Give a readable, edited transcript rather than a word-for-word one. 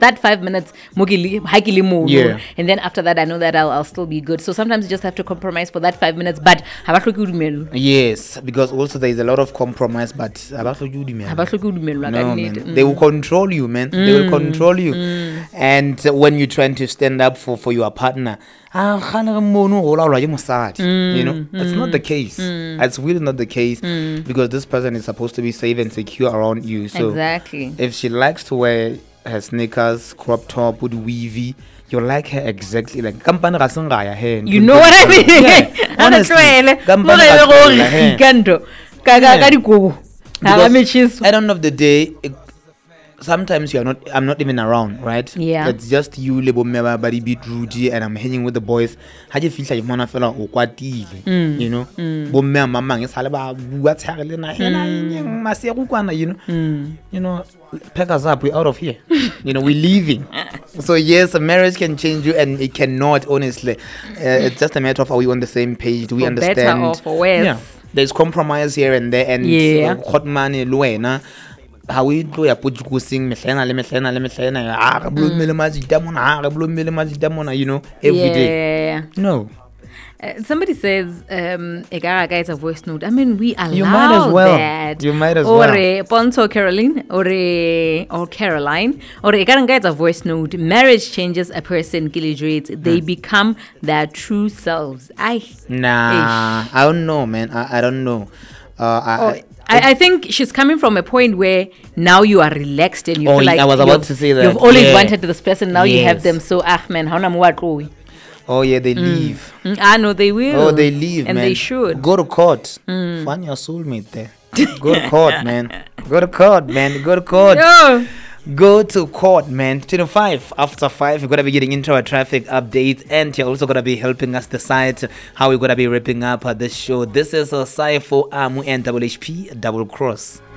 that 5 minutes, Yeah. and then after that, I know that I'll still be good. So sometimes you just have to compromise for that 5 minutes. But Yes, because also there is a lot of compromise, but no, man, they will control you, man. They will control you. And when you're trying to stand up for your partner, you know, it's not the case. It's really not the case because this person is supposed to be safe and secure around you. So exactly. if she likes to wear her sneakers, crop top with weavy, you like her exactly like You know what I mean? Yeah, honestly, because at the end of the day, sometimes I'm not even around, right? Yeah. It's just you, Lebo Meba, Buddy Beat Rudy, and I'm hanging with the boys. How do you feel like Mona fella or quatili? You know? Bomma Mamma is Halaba, what's happening? You know, pack us up, we're out of here. You know, we're leaving. So yes, a marriage can change you and it cannot, honestly. It's just a matter of are we on the same page? Do we for understand? better or for worse. Yeah. There's compromise here and there, and hot money, Luena. How we do ya put you sing mehlena, you know, every day. No. Somebody says, Egara guys a voice note. I mean, we allow You might as well. that. You might as or well. Ponto Caroline, or Caroline, or Egara guys a voice note. Marriage changes a person, they become their true selves. Nah, I don't know, man. I don't know. I think she's coming from a point where now you are relaxed and you feel like I was about to say that. You've always wanted this person, now you have them. So, man, how oh yeah, they leave. I know they will. Oh, they leave, and man. they should Go to court. Find your soulmate there. Go to court, man. Go to court, man. Go to court. Yo. Go to court, man. 25 after 5, we're gonna be getting into our traffic update, and you're also gonna be helping us decide how we're gonna be wrapping up this show. This is a Saifo Amu and Double HP Double Cross.